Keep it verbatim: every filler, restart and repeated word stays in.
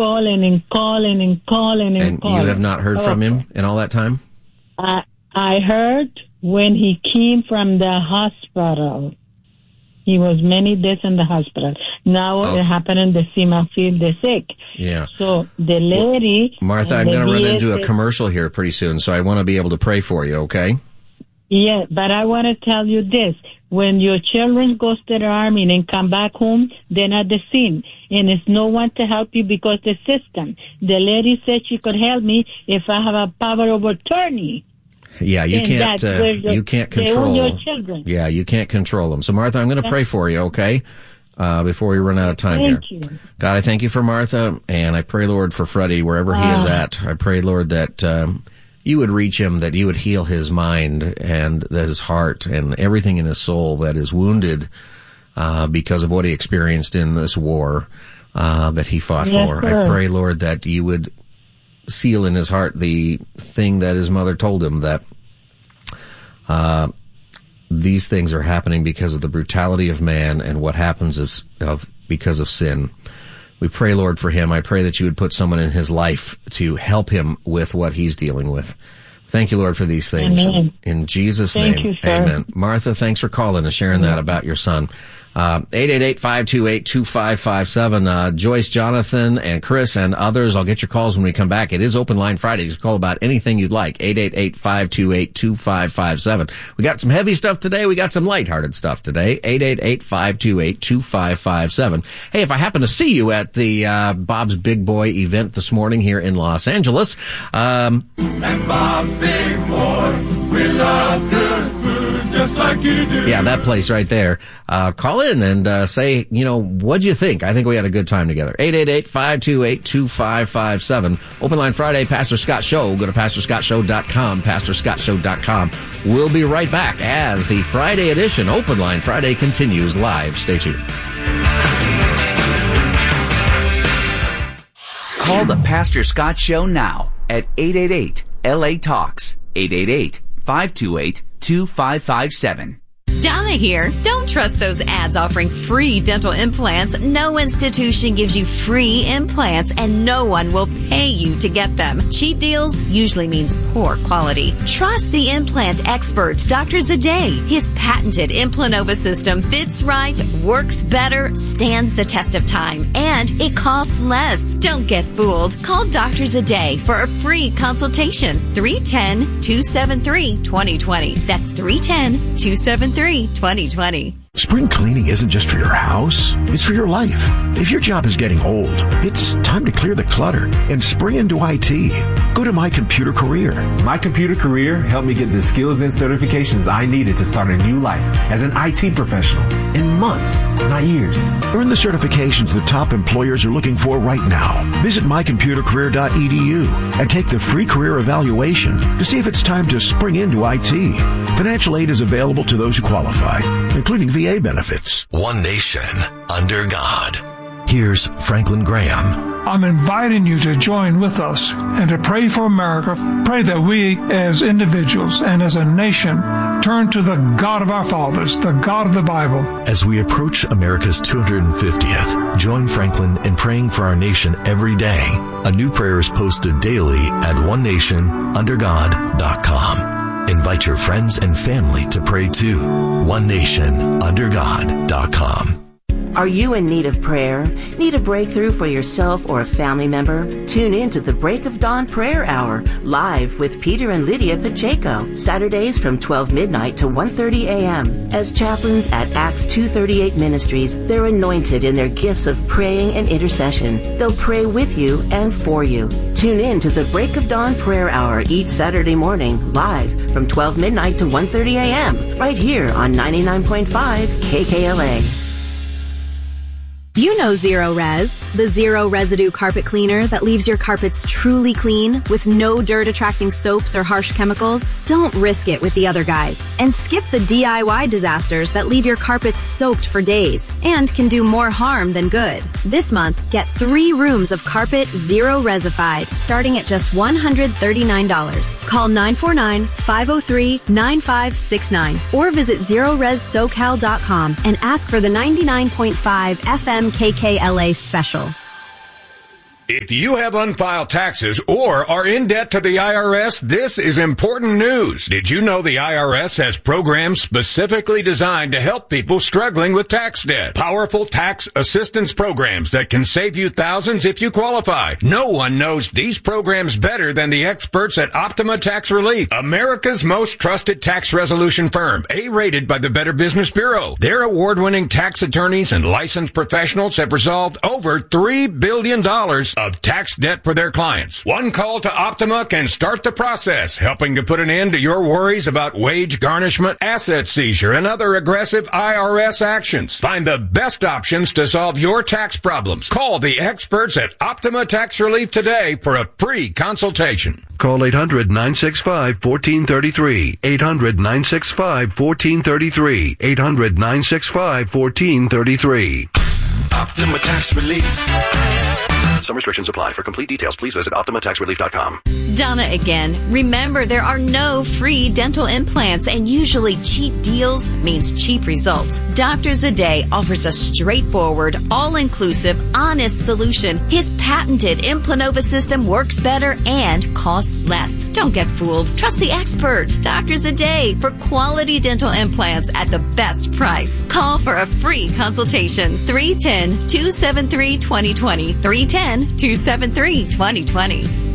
calling and calling and calling and, and calling. And you have not heard oh. from him in all that time? I, I heard when he came from the hospital. He was many days in the hospital. Now oh. it happened in the SEMA field, the sick. Yeah. So the lady... Well, Martha, I'm going to run into a commercial here pretty soon, so I want to be able to pray for you, okay? Yeah, but I want to tell you this. When your children goes to the army and come back home, they're not the same. And it's no one to help you because the system. The lady said she could help me if I have a power of attorney. Yeah, you and can't, uh, the, you can't control. They own your children. Yeah, you can't control them. So Martha, I'm going to pray for you, okay? Uh, before we run out of time thank here. You. God, I thank you for Martha, and I pray, Lord, for Freddie, wherever he is at. I pray, Lord, that, um, you would reach him, that you would heal his mind and that his heart and everything in his soul that is wounded, uh, because of what he experienced in this war, uh, that he fought yes, for. sir. I pray, Lord, that you would seal in his heart the thing that his mother told him, that Uh, these things are happening because of the brutality of man, and what happens is of because of sin. We pray, Lord, for him. I pray that you would put someone in his life to help him with what he's dealing with. Thank you, Lord, for these things. Amen. In Jesus' Thank name, you, sir. amen. Martha, thanks for calling and sharing that about your son. Uh, eight eight eight, five two eight, two five five seven. Uh, Joyce, Jonathan, and Chris, and others, I'll get your calls when we come back. It is Open Line Friday. Just call about anything you'd like. eight eight eight, five two eight, two five five seven. We got some heavy stuff today. We got some lighthearted stuff today. eight eight eight, five two eight, two five five seven. Hey, if I happen to see you at the, uh, Bob's Big Boy event this morning here in Los Angeles, um, and Bob's Big Boy, we love good food just like you do. Yeah, that place right there. Uh, call in and, uh, say, you know, what'd you think? I think we had a good time together. eight eight eight, five two eight, two five five seven. Open Line Friday, Pastor Scott Show. Go to pastor scott show dot com, pastor scott show dot com. We'll be right back as the Friday edition Open Line Friday continues live. Stay tuned. Call the Pastor Scott Show now at eight eight eight, L A Talks. eight eight eight, five two eight, two five five seven. Donna here. Don't trust those ads offering free dental implants. No institution gives you free implants, and no one will pay you to get them. Cheap deals usually means poor quality. Trust the implant experts, Doctor Zadeh. His patented Implanova system fits right, works better, stands the test of time, and it costs less. Don't get fooled. Call Doctor Zadeh for a free consultation. three one zero, two seven three, two zero two zero. That's three one zero, two seven three, twenty twenty. Spring cleaning isn't just for your house, it's for your life. If your job is getting old, it's time to clear the clutter and spring into I T. Go to My Computer Career. My Computer Career helped me get the skills and certifications I needed to start a new life as an I T professional in months, not years. Earn the certifications the top employers are looking for right now. Visit my computer career dot e d u and take the free career evaluation to see if it's time to spring into I T. Financial aid is available to those who qualify, including V A benefits. One nation under God. Here's Franklin Graham. I'm inviting you to join with us and to pray for America. Pray that we as individuals and as a nation turn to the God of our fathers, the God of the Bible. As we approach America's two hundred fiftieth, join Franklin in praying for our nation every day. A new prayer is posted daily at one nation under god dot com. Invite your friends and family to pray too. one nation under god dot com. Are you in need of prayer? Need a breakthrough for yourself or a family member? Tune in to the Break of Dawn Prayer Hour, live with Peter and Lydia Pacheco, Saturdays from twelve midnight to one thirty a.m. As chaplains at Acts two thirty-eight Ministries, they're anointed in their gifts of praying and intercession. They'll pray with you and for you. Tune in to the Break of Dawn Prayer Hour each Saturday morning, live from twelve midnight to one thirty a.m. right here on ninety-nine point five K K L A. You know Zero Res, the zero residue carpet cleaner that leaves your carpets truly clean with no dirt-attracting soaps or harsh chemicals. Don't risk it with the other guys and skip the D I Y disasters that leave your carpets soaked for days and can do more harm than good. This month, get three rooms of carpet Zero Resified starting at just one hundred thirty-nine dollars. Call nine four nine, five oh three, nine five six nine or visit zero res socal dot com and ask for the ninety-nine point five F M K K L A special. If you have unfiled taxes or are in debt to the I R S, this is important news. Did you know the I R S has programs specifically designed to help people struggling with tax debt? Powerful tax assistance programs that can save you thousands if you qualify. No one knows these programs better than the experts at Optima Tax Relief, America's most trusted tax resolution firm, A-rated by the Better Business Bureau. Their award-winning tax attorneys and licensed professionals have resolved over three billion dollars of tax debt for their clients. One call to Optima can start the process, helping to put an end to your worries about wage garnishment, asset seizure, and other aggressive I R S actions. Find the best options to solve your tax problems. Call the experts at Optima Tax Relief today for a free consultation. Call eight hundred, nine six five, one four three three. eight hundred, nine six five, one four three three. eight hundred, nine six five, one four three three. Optima Tax Relief. Some restrictions apply. For complete details, please visit Optima Tax Relief dot com. Donna again. Remember, there are no free dental implants, and usually cheap deals means cheap results. Doctors A Day offers a straightforward, all-inclusive, honest solution. His patented Implanova system works better and costs less. Don't get fooled. Trust the expert. Doctors A Day for quality dental implants at the best price. Call for a free consultation. three one zero, two seven three, two zero two zero. three one zero, two seven three, two zero two zero.